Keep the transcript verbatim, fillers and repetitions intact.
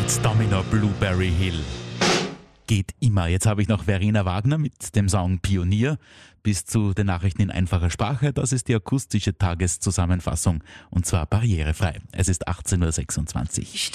Fats Domino Blueberry Hill. Geht immer. Jetzt habe ich noch Verena Wagner mit dem Song Pionier. Bis zu den Nachrichten in einfacher Sprache. Das ist die akustische Tageszusammenfassung und zwar barrierefrei. Es ist achtzehn Uhr sechsundzwanzig.